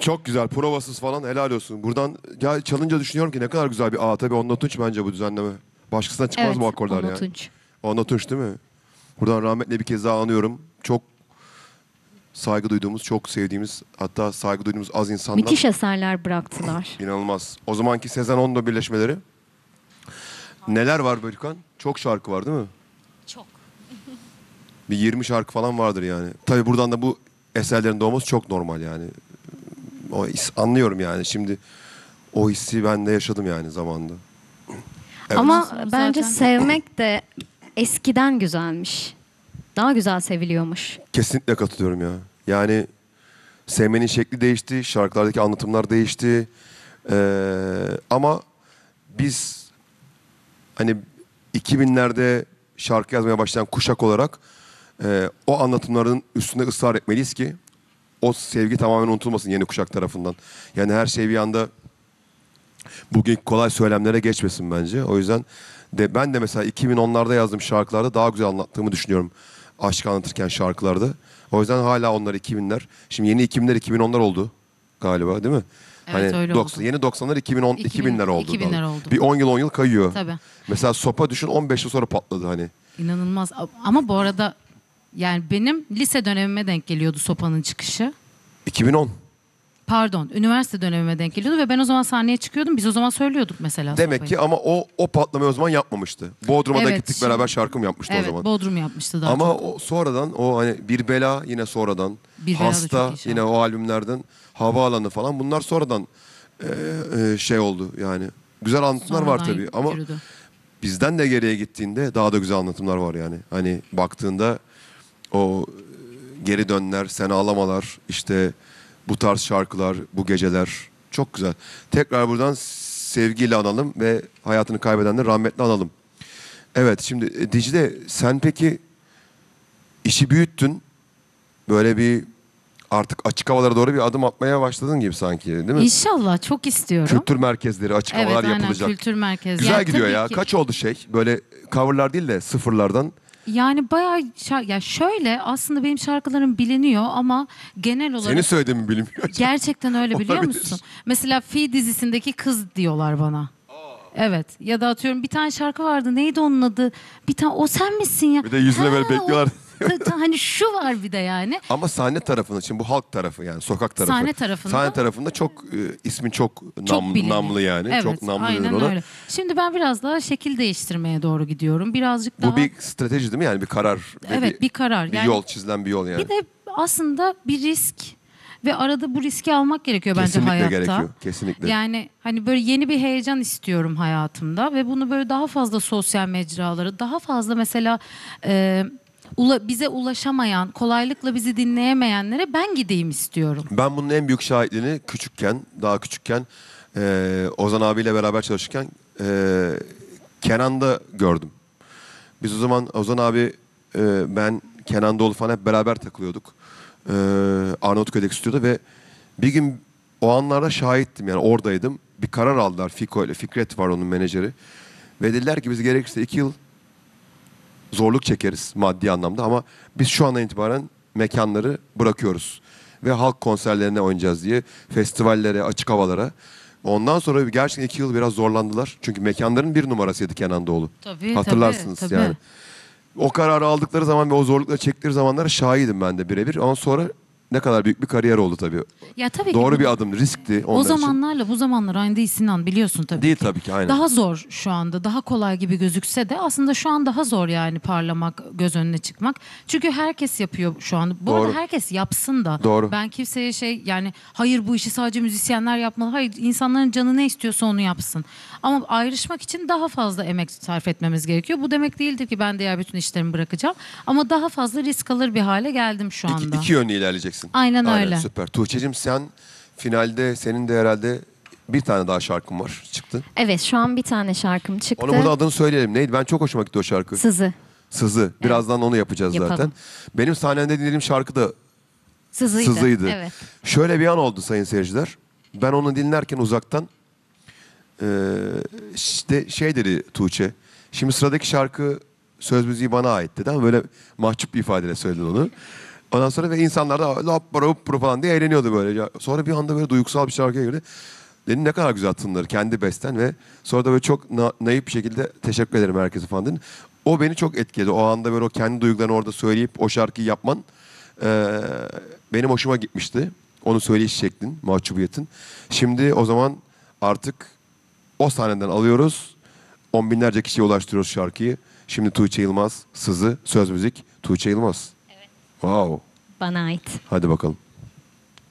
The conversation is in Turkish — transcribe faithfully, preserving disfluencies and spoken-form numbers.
Çok güzel. Provasız falan helal olsun. Buradan ya çalınca düşünüyorum ki ne kadar güzel bir A. Tabii Onno Tunç bence bu düzenleme. Başkasına çıkmaz Evet, bu akorlar Onno yani. Tunç. Onno Tunç değil mi? Buradan rahmetle bir kez daha anıyorum. Çok saygı duyduğumuz, çok sevdiğimiz, hatta saygı duyduğumuz az insanlar. Müthiş eserler bıraktılar. İnanılmaz. O zamanki Sezen Onno birleşmeleri. Neler var Bölkan? Çok şarkı var değil mi? Çok. Bir yirmi şarkı falan vardır yani. Tabii buradan da bu eserlerin doğması çok normal yani. O his, anlıyorum yani. Şimdi o hissi ben de yaşadım yani zamanında. Evet. Ama Sonra bence zaten- sevmek de eskiden güzelmiş. Daha güzel seviliyormuş. Kesinlikle katılıyorum ya. Yani sevmenin şekli değişti, şarkılardaki anlatımlar değişti. Ee, ama biz hani iki binlerde şarkı yazmaya başlayan kuşak olarak e, o anlatımların üstünde ısrar etmeliyiz ki o sevgi tamamen unutulmasın yeni kuşak tarafından. Yani her şey bir anda bugün kolay söylemlere geçmesin bence. O yüzden de ben de mesela iki bin onlarda yazdığım şarkılarda daha güzel anlattığımı düşünüyorum. Aşk anlatırken şarkılarda. O yüzden hala onlar iki binler. Şimdi yeni iki binler iki bin onlar oldu galiba değil mi? Evet, öyle doksan, oldu. Yeni doksanlar iki bin on, iki bin iki binler oldu. iki binler oldu. Bir on yıl on yıl kayıyor. Tabii. Mesela Sopa düşün on beş yıl sonra patladı hani. İnanılmaz. Ama bu arada yani benim lise dönemime denk geliyordu Sopa'nın çıkışı. iki bin on. Pardon, üniversite dönemime denk geliyordu ve ben o zaman sahneye çıkıyordum. Biz o zaman söylüyorduk mesela Demek Sopa'yı. ki ama o o patlamayı o zaman yapmamıştı. Bodrum'a da Evet, gittik şimdi- beraber şarkı mı yapmıştı Evet, o zaman. Bodrum yapmıştı daha Ama çok. o sonradan o hani Bir Bela yine sonradan. Bir Bela da Hasta çok iyi şarkı. yine o albümlerden. Havaalanı falan bunlar sonradan e, e, şey oldu yani. Güzel anlatımlar var Sonradan tabii ama yürüdü. bizden de geriye gittiğinde daha da güzel anlatımlar var yani. Hani baktığında o e, geri dönler, sen ağlamalar, işte bu tarz şarkılar, bu geceler çok güzel. Tekrar buradan sevgiyle analım ve hayatını kaybedenleri rahmetle analım. Evet şimdi e, Dicle sen peki işi büyüttün. Böyle bir artık açık havalara doğru bir adım atmaya başladın gibi sanki değil mi? İnşallah çok istiyorum. Kültür merkezleri, açık Evet, havalar aynen, yapılacak. kültür merkezi. Güzel Yani gidiyor tabii ya. ki- Kaç oldu şey? Böyle coverlar değil de sıfırlardan. Yani bayağı şar- ya şöyle aslında benim şarkılarım biliniyor ama genel olarak Senin söylediğin mi bilmiyorum. gerçekten öyle biliyor Olabilir. musun? Mesela Fi dizisindeki kız diyorlar bana. Evet ya da atıyorum bir tane şarkı vardı neydi onun adı? Bir tane o sen misin ya? Bir de yüzüne böyle Ha, bekliyorlar. o- hani şu var bir de yani. Ama sahne tarafında, şimdi bu halk tarafı yani sokak tarafı. Sahne tarafında- Sahne tarafında çok e, ismin çok, Çok nam, biliniyor. namlı yani. Evet, çok namlı aynen denir ona. öyle. Şimdi ben biraz daha şekil değiştirmeye doğru gidiyorum. Birazcık daha Bu bir strateji değil mi yani bir karar? ve evet bir karar. Bir Yani yol, çizilen bir yol yani. bir de aslında bir risk ve arada bu riski almak gerekiyor bence Kesinlikle hayatta. gerekiyor. Kesinlikle. Yani hani böyle yeni bir heyecan istiyorum hayatımda ve bunu böyle daha fazla sosyal mecraları, daha fazla mesela e, ula- bize ulaşamayan, kolaylıkla bizi dinleyemeyenlere ben gideyim istiyorum. Ben bunun en büyük şahitliğini küçükken, daha küçükken e, Ozan abiyle beraber çalışırken e, Kenan'da gördüm. Biz o zaman Ozan abi, e, ben, Kenan Doğulu falan hep beraber takılıyorduk. E, Arnavutköy'deki stüdyoda ve bir gün o anlarda şahittim yani oradaydım. Bir karar aldılar Fiko ile, Fikret var onun menajeri. Ve dediler ki biz gerekirse iki yıl zorluk çekeriz maddi anlamda ama biz şu andan itibaren mekanları bırakıyoruz. Ve halk konserlerine oynayacağız diye festivallere, açık havalara. Ondan sonra gerçekten iki yıl biraz zorlandılar. Çünkü mekanların bir numarasıydı Kenan Doğulu. Tabii, Hatırlarsınız tabii, tabii. yani. O kararı aldıkları zaman ve o zorlukla çektikleri zamanlara şahidim ben de birebir. Ama sonra ne kadar büyük bir kariyer oldu tabii. Ya tabii ki Doğru bu- bir adım, riskti o onlar için. zamanlarla bu zamanlar aynı değil Sinan biliyorsun tabii Değil ki. tabii ki aynen. Daha zor şu anda. Daha kolay gibi gözükse de aslında şu an daha zor yani parlamak, göz önüne çıkmak. Çünkü herkes yapıyor şu an. Bu Doğru. arada herkes yapsın da. Doğru. Ben kimseye şey yani hayır bu işi sadece müzisyenler yapmalı. Hayır insanların canı ne istiyorsa onu yapsın. Ama ayrışmak için daha fazla emek sarf etmemiz gerekiyor. Bu demek değildir ki ben diğer bütün işlerimi bırakacağım. Ama daha fazla risk alır bir hale geldim şu İki, anda. iki yönlü ilerleyeceksin. Aynen öyle. Süper. Tuğçe'cim sen finalde senin de herhalde bir tane daha şarkın var çıktı. Evet şu an bir tane şarkım çıktı. Onun burada adını söyleyelim. Neydi? Ben çok hoşuma gitti o şarkı. Sızı. Sızı. Birazdan onu yapacağız Yapalım. zaten. Benim sahnemde dinlediğim şarkı da Sızıydı. Sızıydı. Evet. Şöyle bir an oldu sayın seyirciler. Ben onu dinlerken uzaktan eee, işte şey dedi Tuğçe. Şimdi sıradaki şarkı söz müziği bana ait dedi ama böyle mahcup bir ifadeyle söyledi onu. Ondan sonra ve insanlar da lappara huppara falan diye eğleniyordu böyle. Ya sonra bir anda böyle duygusal bir şarkıya girdi. Dedim ne kadar güzel tınları, kendi besten ve sonra da böyle çok na- naif bir şekilde teşekkür ederim herkese falan dedin. O beni çok etkiledi. O anda böyle o kendi duygularını orada söyleyip o şarkıyı yapman eee, benim hoşuma gitmişti. Onu söyleyiş şeklin, mahcubiyetin. Şimdi o zaman artık o sahneden alıyoruz. On binlerce kişiye ulaştırıyoruz şarkıyı. Şimdi Tuğçe Yılmaz, Sızı, söz müzik Tuğçe Yılmaz. Evet. Wow. Bana ait. Hadi bakalım.